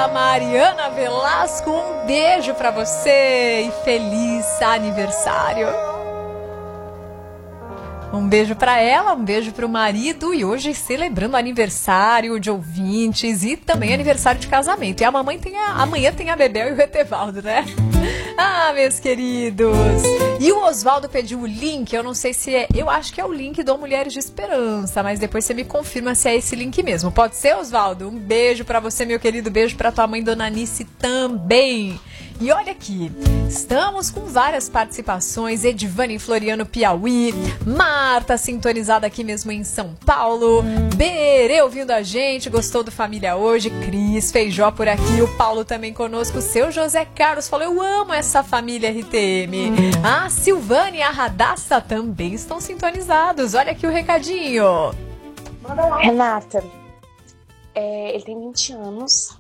a Mariana Velasco, um beijo pra você e feliz aniversário. Um beijo pra ela, um beijo pro marido e hoje celebrando aniversário de ouvintes e também aniversário de casamento. E a mamãe amanhã tem a Bebel e o Etevaldo, né? Ah, meus queridos. E o Oswaldo pediu o link, eu não sei se é, eu acho que é o link do Mulheres de Esperança, mas depois você me confirma se é esse link mesmo. Pode ser, Oswaldo? Um beijo pra você, meu querido, beijo pra tua mãe, Dona Anice, também. E olha aqui, estamos com várias participações, Edivane Floriano, Piauí, Marta sintonizada aqui mesmo em São Paulo, Berê ouvindo a gente, gostou do Família Hoje, Cris Feijó por aqui, o Paulo também conosco, o seu José Carlos falou, eu amo essa família RTM. A Silvane e a Radassa também estão sintonizados, olha aqui o recadinho. Renata, ele tem 20 anos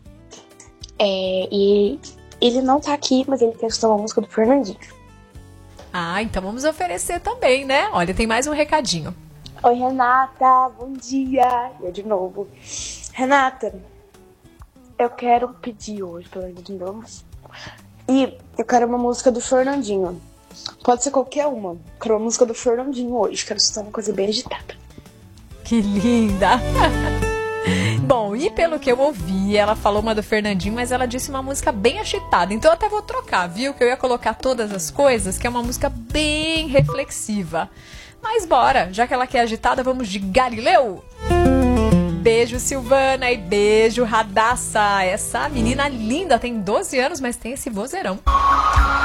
e ele não tá aqui, mas ele quer escutar uma música do Fernandinho. Ah, então vamos oferecer também, né? Olha, tem mais um recadinho. Oi, Renata, bom dia. Eu de novo. Renata, eu quero pedir hoje, pelo amor de Deus. E eu quero uma música do Fernandinho. Pode ser qualquer uma. Eu quero uma música do Fernandinho hoje. Quero escutar uma coisa bem agitada. Que linda! Bom, e pelo que eu ouvi, ela falou uma do Fernandinho, mas ela disse uma música bem agitada. Então eu até vou trocar, viu? Que eu ia colocar Todas as Coisas, que é uma música bem reflexiva. Mas bora, já que ela quer agitada, vamos de Galileu? Beijo, Silvana, e beijo, Radassa. Essa menina linda, tem 12 anos, mas tem esse vozeirão.